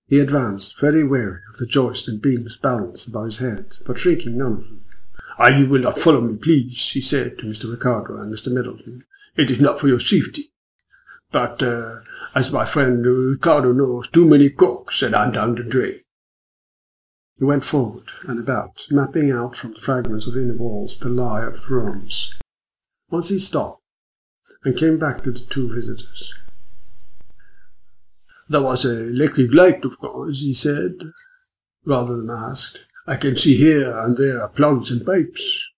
He advanced, very wary of the joist and beams balanced above his head, but shrinking none of them. "You will not follow me, please," he said to Mr. Ricardo and Mr. Middleton. "It is not for your safety. But, as my friend Ricardo knows, too many cooks and I'm down the drain." He went forward and about, mapping out from the fragments of inner walls the lie of the rooms. Once he stopped, and came back to the two visitors. "There was an electric light, of course," he said, rather than asked. "I can see here and there plugs and pipes."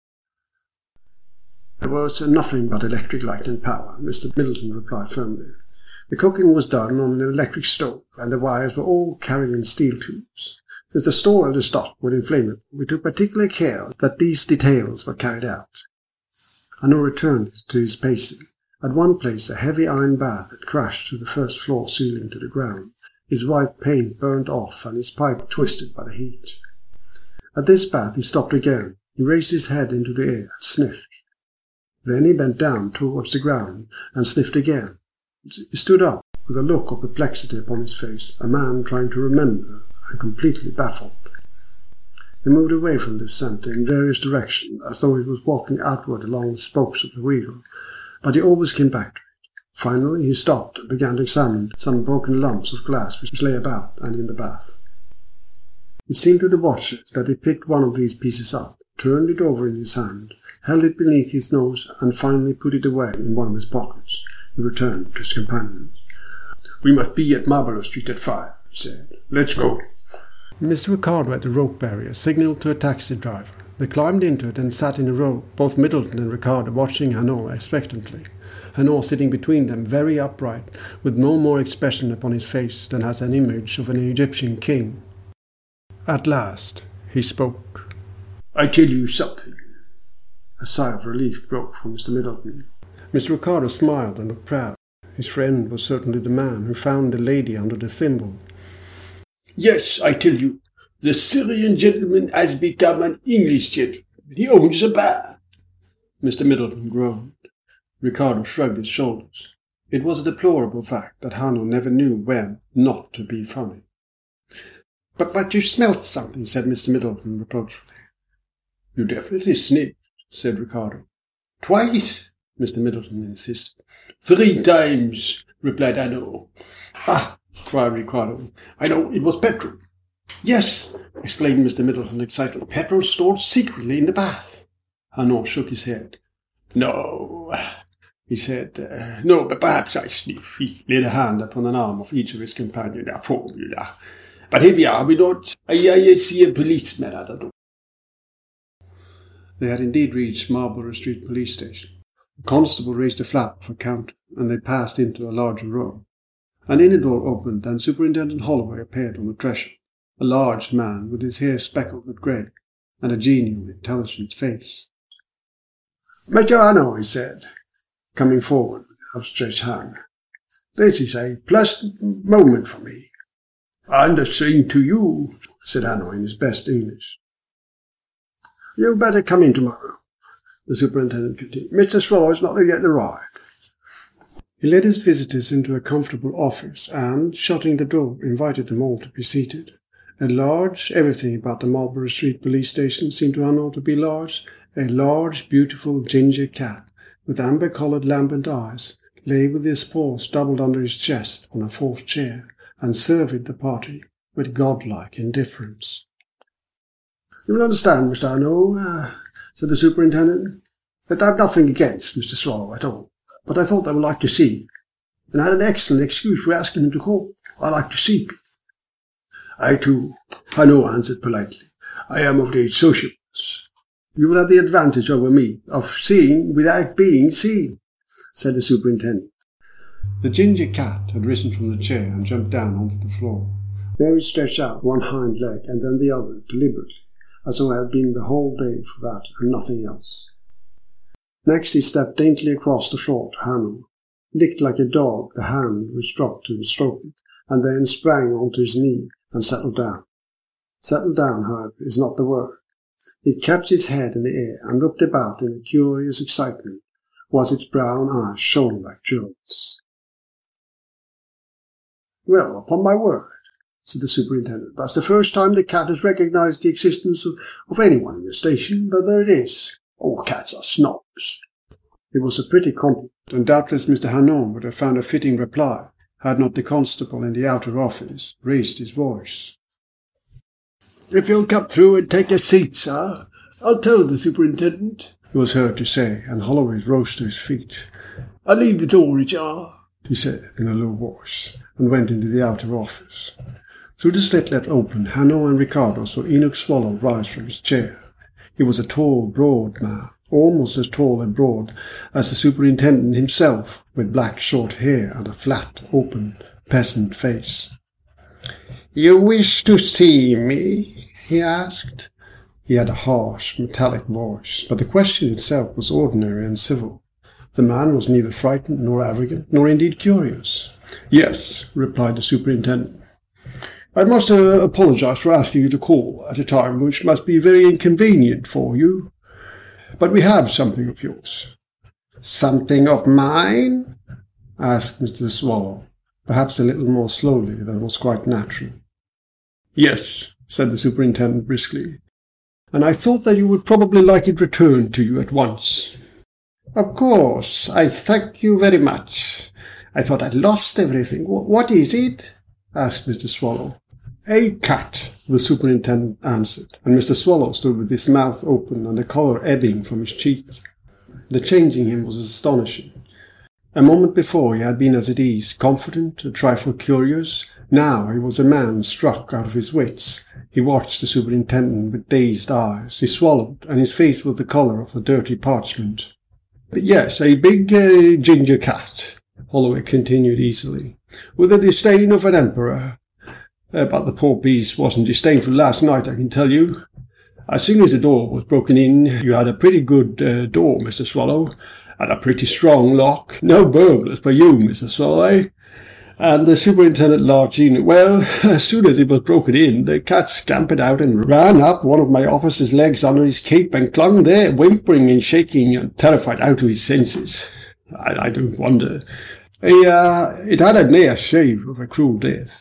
"There was nothing but electric light and power," Mr. Middleton replied firmly. "The cooking was done on an electric stove, and the wires were all carried in steel tubes. Since the store and the stock were inflammable, we took particular care that these details were carried out." Hanaud returned to his pacing. At one place a heavy iron bath had crashed through the first floor ceiling to the ground. His white paint burned off and his pipe twisted by the heat. At this bath he stopped again. He raised his head into the air and sniffed. Then he bent down towards the ground and sniffed again. He stood up with a look of perplexity upon his face, a man trying to remember and completely baffled. He moved away from this centre in various directions, as though he was walking outward along the spokes of the wheel, but he always came back to it. Finally he stopped and began to examine some broken lumps of glass which lay about and in the bath. It seemed to the watcher that he picked one of these pieces up, turned it over in his hand, held it beneath his nose, and finally put it away in one of his pockets. He returned to his companions. "We must be at Marlborough Street at 5, he said. "Let's go." Mr. Ricardo at the rope barrier signalled to a taxi driver. They climbed into it and sat in a row, both Middleton and Ricardo watching Hanaud expectantly. Hanaud sitting between them, very upright, with no more expression upon his face than has an image of an Egyptian king. At last he spoke. "I tell you something." A sigh of relief broke from Mr. Middleton. Mr. Ricardo smiled and looked proud. His friend was certainly the man who found the lady under the thimble. "Yes, I tell you, the Syrian gentleman has become an English gentleman. He owns a bar." Mr. Middleton groaned. Ricardo shrugged his shoulders. It was a deplorable fact that Hanaud never knew when not to be funny. But you smelt something," said Mr. Middleton reproachfully. "You definitely sniffed," said Ricardo. "Twice," Mr. Middleton insisted. "3 times," replied Hanaud. "Ah!" cried Ricardo. "I know, it was petrol." "Yes," exclaimed Mr. Middleton excitedly. "Petrol stored secretly in the bath." Hanaud shook his head. "No," he said. "No, but perhaps I sniff." He laid a hand upon an arm of each of his companions. "A formula. But here we are. We don't. I see a policeman at the door." They had indeed reached Marlborough Street Police Station. The constable raised a flap of a counter, and they passed into a larger room. An inner door opened, and Superintendent Holloway appeared on the threshold, a large man with his hair speckled with grey, and a genial, intelligent face. "Mr. Hanaud," he said, coming forward with outstretched hand, "this is a pleasant moment for me." "And the same to you," said Hanaud in his best English. "You'd better come in tomorrow," the superintendent continued. "Mr. Swallow is not to get the ride." He led his visitors into a comfortable office and, shutting the door, invited them all to be seated. Everything about the Marlborough Street Police Station seemed to Hanaud to be large. A large, beautiful ginger cat, with amber-coloured lambent eyes, lay with his paws doubled under his chest on a 4th chair, and surveyed the party with godlike indifference. "You will understand, Mr. Hanaud," said the superintendent, "that I have nothing against Mr. Swallow at all. But I thought I would like to see him, and I had an excellent excuse for asking him to call. I like to see people." "I too," Hanaud answered politely. "I am of the sociables." "You will have the advantage over me of seeing without being seen," said the superintendent. The ginger cat had risen from the chair and jumped down onto the floor. There it stretched out one hind leg and then the other, deliberately, as though it had been the whole day for that and nothing else. Next he stepped daintily across the floor to Hanaud, licked like a dog the hand which dropped to stroke it, and then sprang onto his knee and settled down. Settled down, however, is not the word. He kept his head in the air and looked about in a curious excitement, whilst its brown eyes shone like jewels. "Well, upon my word," said the superintendent. "That's the first time the cat has recognized the existence of anyone in the station, but there it is. All cats are snobs." It was a pretty compliment, and doubtless Mr. Hannon would have found a fitting reply had not the constable in the outer office raised his voice. "If you'll come through and take a seat, sir, I'll tell the superintendent," he was heard to say, and Holloway rose to his feet. "I'll leave the door ajar," he said in a low voice, and went into the outer office. Through the slit left open, Hannon and Ricardo saw Enoch Swallow rise from his chair. He was a tall, broad man, almost as tall and broad as the superintendent himself, with black short hair and a flat, open, peasant face. "You wish to see me?" he asked. He had a harsh, metallic voice, but the question itself was ordinary and civil. The man was neither frightened nor arrogant, nor indeed curious. "Yes," replied the superintendent. "I must apologize for asking you to call at a time which must be very inconvenient for you. But we have something of yours." "Something of mine?" asked Mr. Swallow, perhaps a little more slowly than was quite natural. "Yes," said the superintendent briskly, "and I thought that you would probably like it returned to you at once." "Of course, I thank you very much. I thought I'd lost everything. What is it?" asked Mr. Swallow. "A cat," the superintendent answered, and Mr. Swallow stood with his mouth open and the colour ebbing from his cheek. The change in him was astonishing. A moment before he had been as at ease, confident, a trifle curious. Now he was a man struck out of his wits. He watched the superintendent with dazed eyes. He swallowed, and his face was the colour of a dirty parchment. "Yes, a big ginger cat," Holloway continued easily, "with the disdain of an emperor. But the poor beast wasn't disdainful last night, I can tell you. As soon as the door was broken in, you had a pretty good door, Mr. Swallow, and a pretty strong lock. No burglars for you, Mr. Swallow. And the superintendent lodged in. Well, as soon as it was broken in, the cat scampered out and ran up one of my officer's legs under his cape and clung there, whimpering and shaking and terrified out of his senses. I don't wonder. It had a near shave of a cruel death."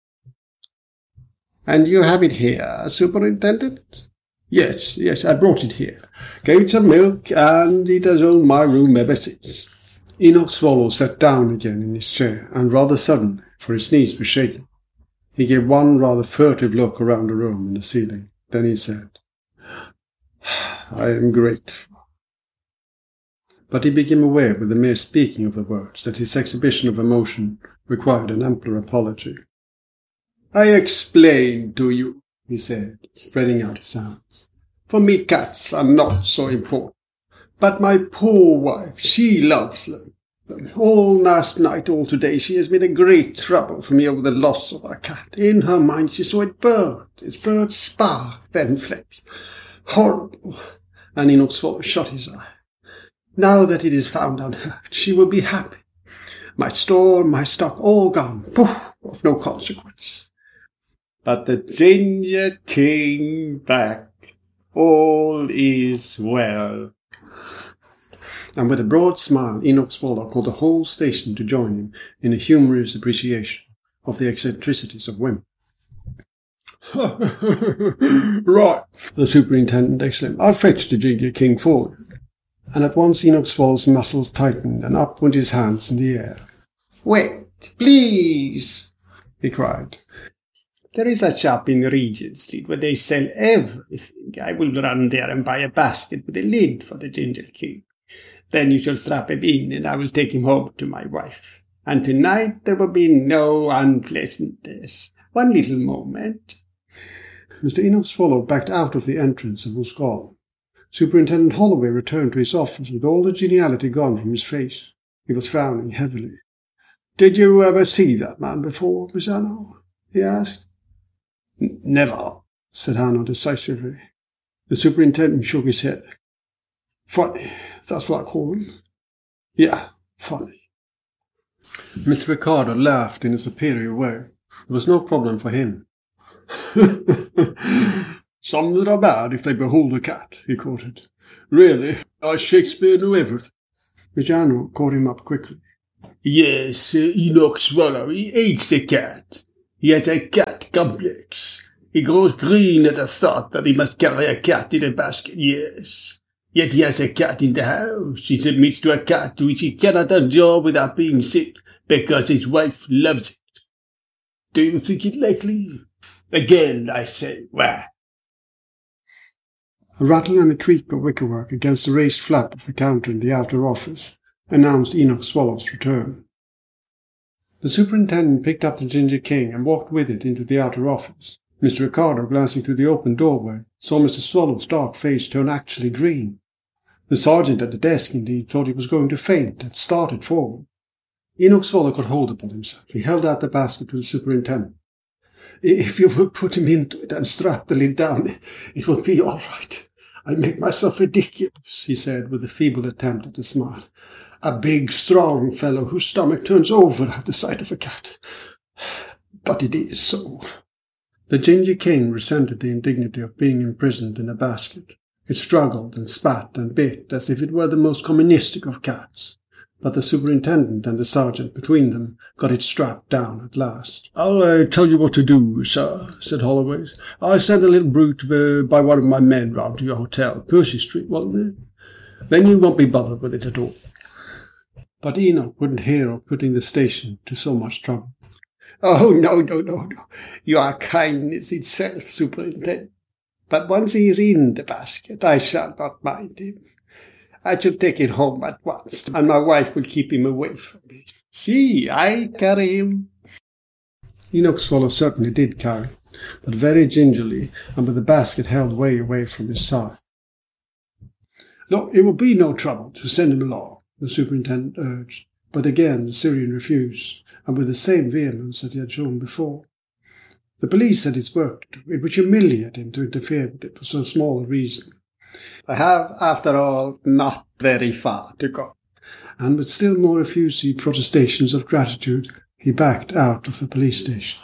"And you have it here, Superintendent?" Yes, I brought it here. Gave it some milk, and it has owned my room ever since." Enoch Swallow sat down again in his chair, and rather suddenly, for his knees were shaking. He gave one rather furtive look around the room and the ceiling. Then he said, "I am grateful." But he became aware with the mere speaking of the words that his exhibition of emotion required an ampler apology. "I explained to you," he said, spreading out his hands. "For me cats are not so important. But my poor wife, she loves them. All last night, all today, she has been a great trouble for me over the loss of our cat. In her mind she saw it burn, its first spark, then flames. Horrible!" And Enoch Swallow shut his eye. "Now that it is found unhurt, she will be happy. My store, my stock, all gone. Poof, of no consequence. But the Ginger King back. All is well." And with a broad smile, Enoch Swallow called the whole station to join him in a humorous appreciation of the eccentricities of women. "Right," the superintendent exclaimed. "I'll fetch the Ginger King for you." And at once Enoch Swallow's muscles tightened, and up went his hands in the air. "Wait, please," he cried. "There is a shop in Regent Street where they sell everything. I will run there and buy a basket with a lid for the Ginger King. Then you shall strap him in, and I will take him home to my wife. And tonight there will be no unpleasantness. One little moment." Mr. Enoch Swallow backed out of the entrance and was gone. Superintendent Holloway returned to his office with all the geniality gone from his face. He was frowning heavily. "Did you ever see that man before, Miss Hanno?" he asked. "Never," said Hanno decisively. The superintendent shook his head. "Funny, that's what I call him. Yeah, funny." Miss Ricardo laughed in a superior way. It was no problem for him. "Some that are bad if they behold a cat," he quoted. "Really, Shakespeare knew everything." Miss Hanno caught him up quickly. "Yes, Enoch Swallow, he hates the cat. He has a cat complex. He grows green at the thought that he must carry a cat in a basket, yes. Yet he has a cat in the house. He submits to a cat which he cannot endure without being sick, because his wife loves it. Do you think it likely? Again, I say, why? A rattle and a creak of wickerwork against the raised flap of the counter in the outer office announced Enoch Swallow's return. The superintendent picked up the Ginger King and walked with it into the outer office. Mr. Ricardo, glancing through the open doorway, saw Mr. Swallow's dark face turn actually green. The sergeant at the desk, indeed, thought he was going to faint and started forward. Enoch Swallow could hold upon himself. He held out the basket to the superintendent. "If you will put him into it and strap the lid down, it will be all right. I make myself ridiculous," he said, with a feeble attempt at a smile. "A big, strong fellow whose stomach turns over at the sight of a cat. But it is so." The Ginger King resented the indignity of being imprisoned in a basket. It struggled and spat and bit as if it were the most communistic of cats. But the superintendent and the sergeant between them got it strapped down at last. "I'll tell you what to do, sir," said Holloway. "I'll send a little brute by one of my men round to your hotel, Percy Street, wasn't it? Then you won't be bothered with it at all." But Enoch wouldn't hear of putting the station to so much trouble. "Oh, no. Your kindness itself, Superintendent. But once he is in the basket, I shall not mind him. I shall take him home at once, and my wife will keep him away from me. See, I carry him." Enoch Swallow certainly did carry, but very gingerly, and with the basket held way away from his side. "Look, it will be no trouble to send him along," the superintendent urged, but again the Syrian refused, and with the same vehemence that he had shown before. The police had its work to do. It would humiliate him to interfere with it for so small a reason. "I have, after all, not very far to go." And with still more effusive protestations of gratitude, he backed out of the police station.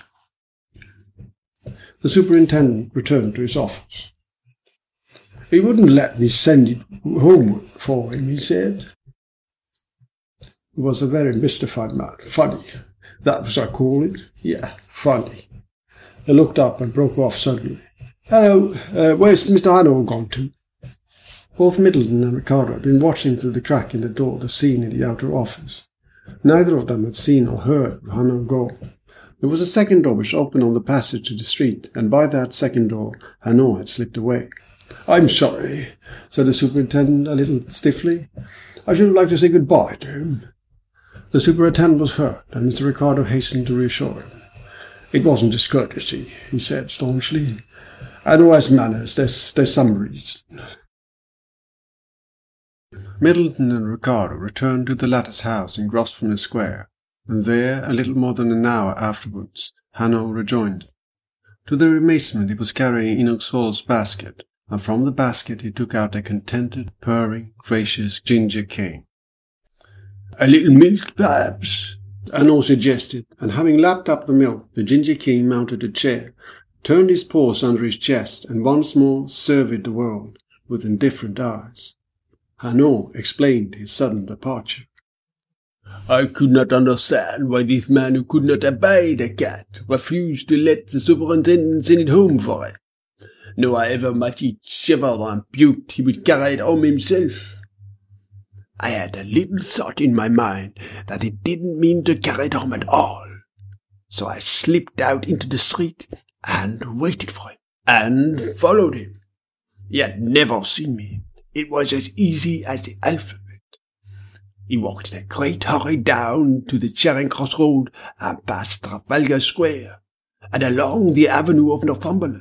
The superintendent returned to his office. "He wouldn't let me send it homeward for him," he said. He was a very mystified man. "Funny. That was I call it. Yeah, funny." He looked up and broke off suddenly. "Hello, where's Mr. Hannah gone to?" Both Middleton and Ricardo had been watching through the crack in the door the scene in the outer office. Neither of them had seen or heard Hannah go. There was a second door which opened on the passage to the street, and by that second door Hannah had slipped away. "I'm sorry," said the superintendent a little stiffly. "I should like to say goodbye to him." The superintendent was hurt, and Mr. Ricardo hastened to reassure him. "It wasn't discourtesy," he said staunchly. "I know his manners. There's some reason." Middleton and Ricardo returned to the latter's house in Grosvenor Square, and there, a little more than an hour afterwards, Hannah rejoined. To their amazement he was carrying Enoch Swallow's basket, and from the basket he took out a contented, purring, gracious Ginger King. "A little milk, perhaps?" Hannah suggested, and having lapped up the milk, the Ginger King mounted a chair, turned his paws under his chest, and once more surveyed the world with indifferent eyes. Hannah explained his sudden departure. "I could not understand why this man who could not abide a cat refused to let the superintendent send it home for him. No, however much he shivered and puked, he would carry it home himself. I had a little thought in my mind that he didn't mean to carry it home at all. So I slipped out into the street and waited for him, and followed him. He had never seen me. It was as easy as the alphabet. He walked in a great hurry down to the Charing Cross Road and past Trafalgar Square, and along the Avenue of Northumberland.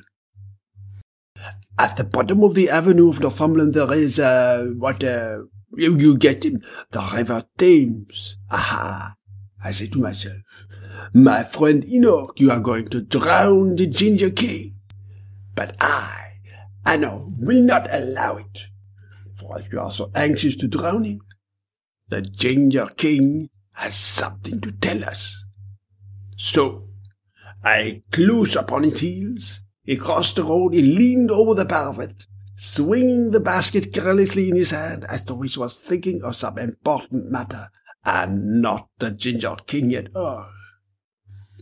At the bottom of the Avenue of Northumberland there is, you get him, the River Thames. Aha! I say to myself, my friend Enoch, you are going to drown the Ginger King. But I know, will not allow it. For if you are so anxious to drown him, the Ginger King has something to tell us. So, I close upon his heels. He crossed the road, he leaned over the parapet, swinging the basket carelessly in his hand as though he was thinking of some important matter, and not the Ginger King at all.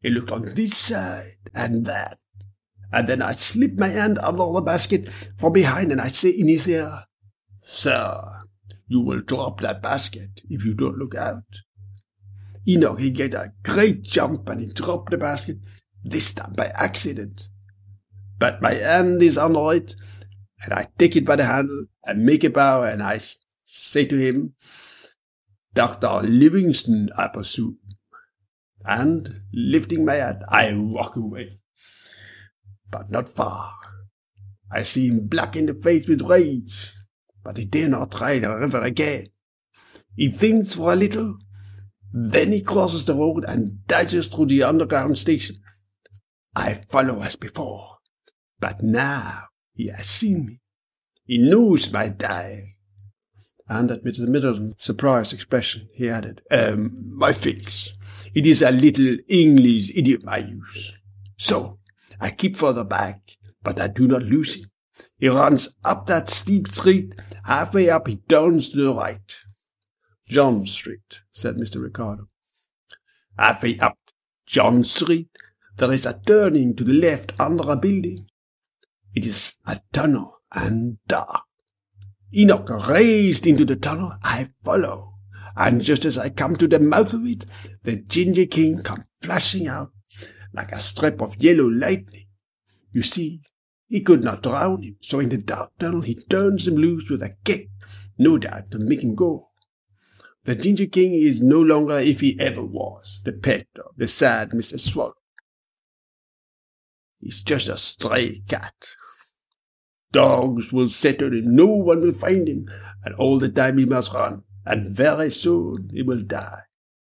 He looked on this side and that. And then I slipped my hand under the basket from behind and I say in his ear, "Sir, you will drop that basket if you don't look out." Enoch, he get a great jump and he dropped the basket, this time by accident. But my hand is under it, and I take it by the handle and make a bow, and I say to him, "Dr. Livingston, I presume." And, lifting my hat, I walk away. But not far. I see him black in the face with rage, but he dare not try the river again. He thinks for a little, then he crosses the road and dashes through the underground station. I follow as before, but now he has seen me. He knows my dial. And at Mr. Middleton's surprised expression, he added, "My fix. It is a little English idiom I use. So, I keep further back, but I do not lose him. He runs up that steep street. Halfway up, he turns to the right." "John Street," said Mr. Ricardo. "Halfway up John Street, there is a turning to the left under a building. It is a tunnel and dark. Enoch raced into the tunnel. I follow, and just as I come to the mouth of it, the Ginger King comes flashing out like a strip of yellow lightning. You see, he could not drown him, so in the dark tunnel he turns him loose with a kick, no doubt to make him go. The Ginger King is no longer, if he ever was, the pet of the sad Mr. Swallow. He's just a stray cat. Dogs will settle and no one will find him, and all the time he must run, and very soon he will die.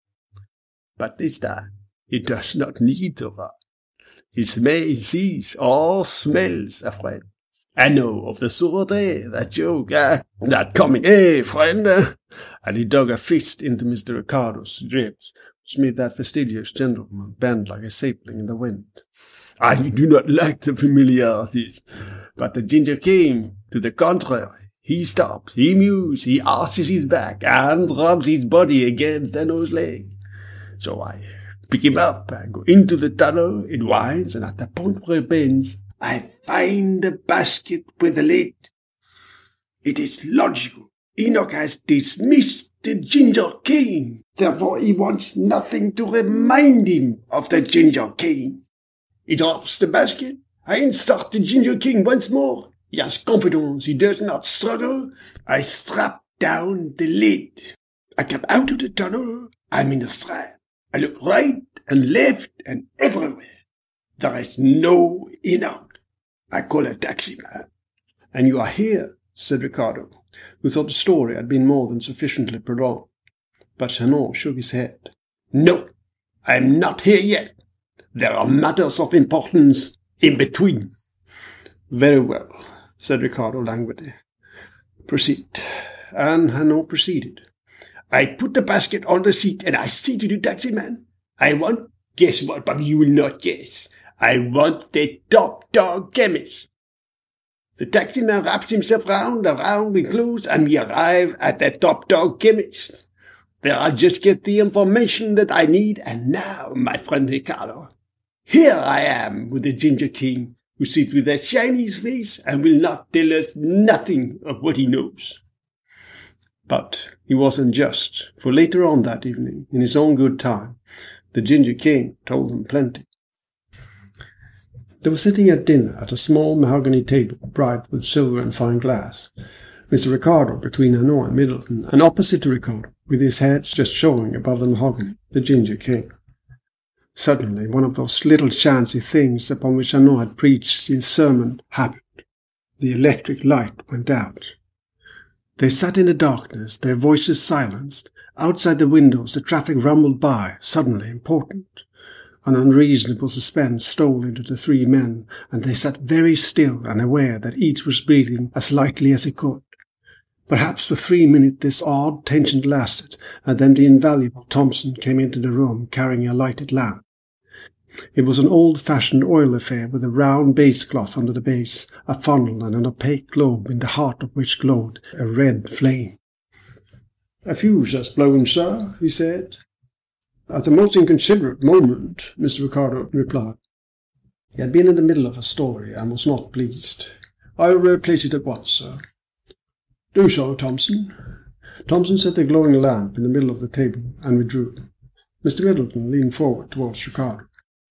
But this time he does not need to run. He sees or smells a friend. I know of the sort, that joke, that coming, friend. And he dug a fist into Mr. Ricardo's ribs, which made that fastidious gentleman bend like a sapling in the wind. I do not like the familiarities, but the Ginger King, to the contrary, he stops, he mews, he arches his back, and rubs his body against the nose leg. So I pick him up and go into the tunnel, it winds, and at the point where it bends, I find the basket with the lid. It is logical. Enoch has dismissed the Ginger King. Therefore he wants nothing to remind him of the Ginger King. He drops the basket. I insert the Ginger King once more. He has confidence. He does not struggle. I strap down the lid. I come out of the tunnel. I'm in the Strand. I look right and left and everywhere. There is no Enoch. I call a taxi man. "And you are here," said Ricardo, who thought the story had been more than sufficiently prolonged. But Chanot shook his head. "No, I am not here yet. There are matters of importance in between." "Very well," said Ricardo languidly. "Proceed." And Hanot proceeded. "I put the basket on the seat and I say to the taximan, I want, guess what, but you will not guess. I want the Top Dog Chemist. The taximan wraps himself round with clothes, and we arrive at the Top Dog Chemist. There I just get the information that I need, and now, my friend Ricardo, here I am with the Ginger King, who sits with a Chinese face and will not tell us nothing of what he knows." But he wasn't just, for later on that evening, in his own good time, the Ginger King told them plenty. They were sitting at dinner at a small mahogany table, bright with silver and fine glass. Mr. Ricardo between Hanot and Middleton, and opposite to Ricardo, with his head just showing above the mahogany, the Ginger King. Suddenly, one of those little chancy things upon which Hanot had preached his sermon happened. The electric light went out. They sat in the darkness, their voices silenced. Outside the windows the traffic rumbled by, suddenly important. An unreasonable suspense stole into the three men, and they sat very still and aware that each was breathing as lightly as he could. Perhaps for 3 minutes this odd tension lasted, and then the invaluable Thompson came into the room carrying a lighted lamp. It was an old-fashioned oil affair with a round base cloth under the base, a funnel and an opaque globe in the heart of which glowed a red flame. "A fuse has blown, sir," he said. At the most inconsiderate moment, Mr. Ricardo replied. He had been in the middle of a story and was not pleased. "I'll replace it at once, sir." "Do so, Thompson." Thompson set the glowing lamp in the middle of the table and withdrew. Mr. Middleton leaned forward towards Ricardo.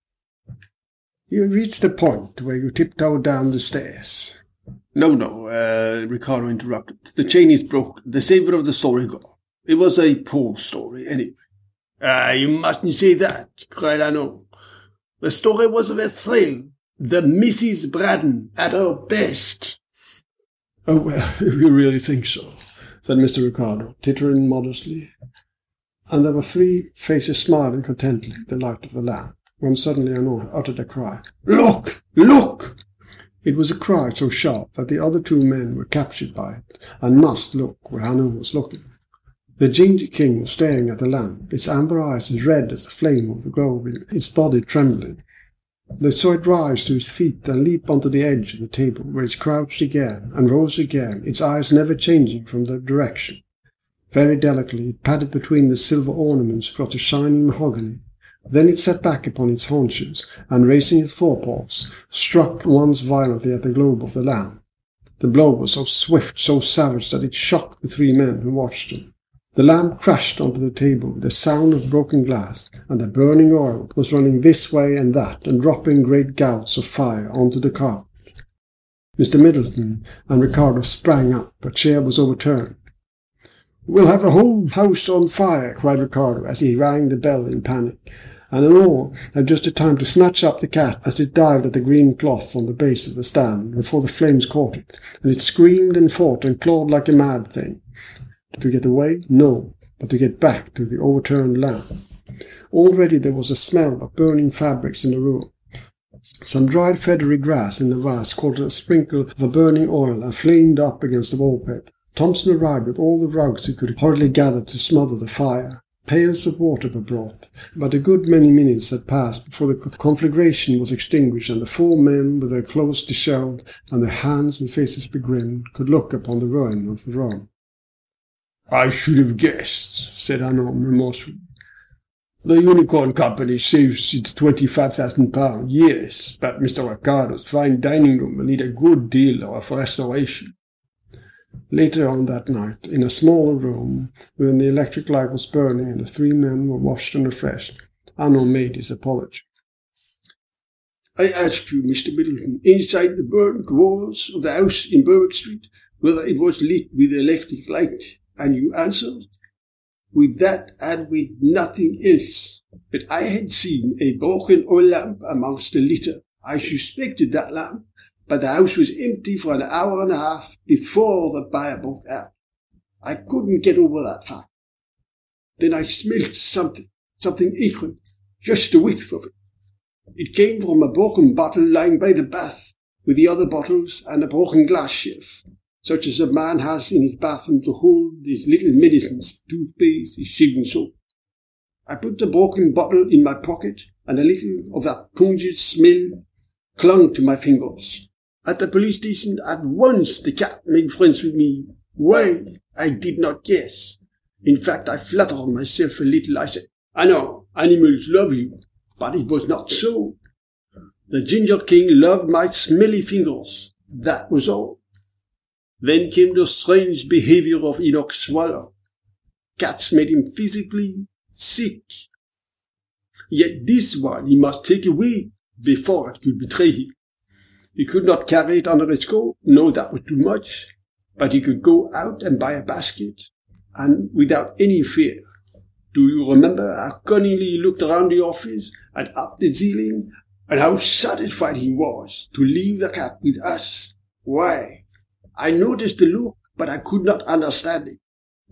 "You have reached the point where you tiptoe down the stairs." No, Ricardo interrupted. "The chain is broken. The savor of the story gone. It was a poor story, anyway." "You mustn't say that," cried Arnaud. "The story was of a thrill. The Mrs. Braddon at her best." "Oh, well, if you really think so," said Mr. Ricardo, tittering modestly. And there were three faces smiling contentedly in the light of the lamp, when suddenly Arnaud uttered a cry. "Look! Look!" It was a cry so sharp that the other two men were captured by it, and must look where Arnaud was looking. The Ginger King was staring at the lamp, its amber eyes as red as the flame of the globe, its body trembling. They saw it rise to its feet and leap onto the edge of the table, where it crouched again and rose again, its eyes never changing from their direction. Very delicately it padded between the silver ornaments across the shining mahogany. Then it sat back upon its haunches, and raising its forepaws, struck once violently at the globe of the lamp. The blow was so swift, so savage, that it shocked the three men who watched them. The lamp crashed onto the table with a sound of broken glass, and the burning oil was running this way and that, and dropping great gouts of fire onto the carpet. Mr. Middleton and Ricardo sprang up. A chair was overturned. "We'll have the whole house on fire," cried Ricardo as he rang the bell in panic, and Arnaud had just the time to snatch up the cat as it dived at the green cloth on the base of the stand before the flames caught it, and it screamed and fought and clawed like a mad thing. To get away? No, but to get back to the overturned lamp. Already there was a smell of burning fabrics in the room. Some dried feathery grass in the vase caught a sprinkle of a burning oil and flamed up against the wallpaper. Thompson arrived with all the rugs he could hurriedly gather to smother the fire. Pails of water were brought, but a good many minutes had passed before the conflagration was extinguished, and the four men, with their clothes dishevelled and their hands and faces begrimed, could look upon the ruin of the Rhone. "I should have guessed," said Arnaud remorsefully. "The Unicorn Company saves its £25,000, yes, but Mr. Ricardo's fine dining room will need a good deal of restoration." Later on that night, in a smaller room, when the electric light was burning and the three men were washed and refreshed, Arnaud made his apology. "I asked you, Mr. Middleton, inside the burnt walls of the house in Berwick Street, whether it was lit with electric light, and you answered, with that and with nothing else. But I had seen a broken oil lamp amongst the litter. I suspected that lamp, but the house was empty for an hour and a half before the fire broke out. I couldn't get over that fact. Then I smelled something acrid, just a whiff of it. It came from a broken bottle lying by the bath, with the other bottles and a broken glass shelf, such as a man has in his bathroom to hold his little medicines, toothpaste, his shaving soap. I put the broken bottle in my pocket, and a little of that pungent smell clung to my fingers. At the police station, at once the cat made friends with me. Why, I did not guess. In fact, I flattered myself a little. I said, I know, animals love you, but it was not so. The Ginger King loved my smelly fingers. That was all. Then came the strange behavior of Enoch Swallow. Cats made him physically sick. Yet this one he must take away before it could betray him. He could not carry it under his coat. No, that was too much. But he could go out and buy a basket, and without any fear. Do you remember how cunningly he looked around the office and up the ceiling, and how satisfied he was to leave the cat with us? Why? I noticed the look, but I could not understand it.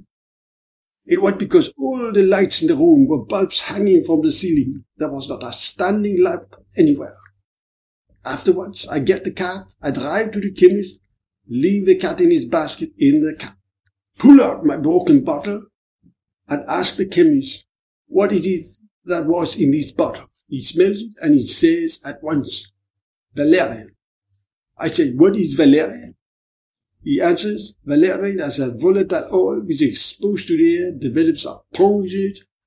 It was because all the lights in the room were bulbs hanging from the ceiling. There was not a standing lamp anywhere. Afterwards, I get the cat, I drive to the chemist, leave the cat in his basket in the cat, pull out my broken bottle, and ask the chemist what it is that was in this bottle. He smells it and he says at once, valerian. I say, what is valerian? He answers, valerian as a volatile oil which exposed to the air develops a pungent,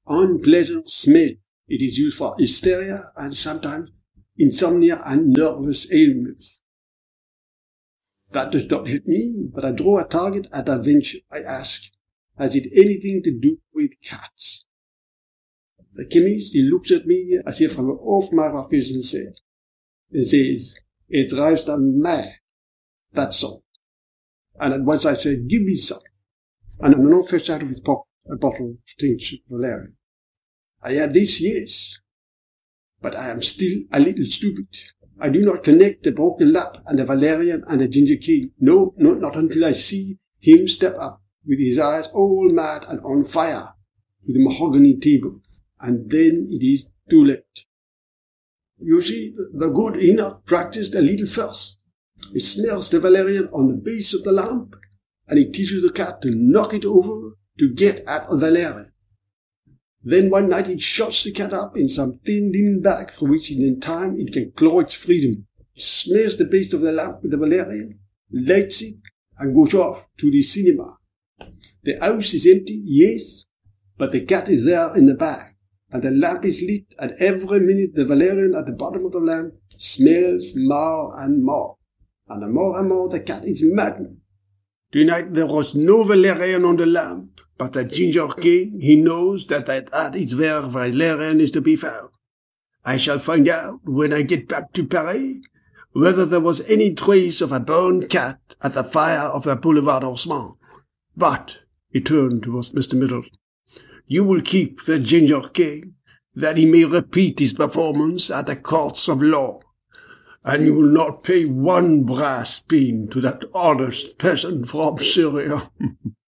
unpleasant smell. It is used for hysteria and sometimes insomnia and nervous ailments. That does not help me, but I draw a target at a venture. I ask, has it anything to do with cats? The chemist, he looks at me as if I were off my rockers and says, it drives them mad. That's all. And at once I say, give me some. And Manon fetched out of his pocket a bottle of tincture valerian. I have this, yes, but I am still a little stupid. I do not connect the broken lamp and the valerian and the ginger cane. No, not until I see him step up with his eyes all mad and on fire to the mahogany table, and then it is too late. You see, the good Enoch practiced a little first. He smells the valerian on the base of the lamp, and he teaches the cat to knock it over to get at the valerian. Then one night he shuts the cat up in some thin linen bag through which in time it can claw its freedom. He smears the base of the lamp with the valerian, lights it, and goes off to the cinema. The house is empty, yes, but the cat is there in the bag, and the lamp is lit, and every minute the valerian at the bottom of the lamp smells more and more, and the more the cat is maddened. Tonight there was no valerian on the lamp, but the ginger cane, he knows that is where valerian is to be found. I shall find out when I get back to Paris whether there was any trace of a burned cat at the fire of the Boulevard Haussmann. But, he turned towards Mr. Middleton, you will keep the ginger cane, that he may repeat his performance at the courts of law, and you will not pay one brass pin to that honest peasant from Syria.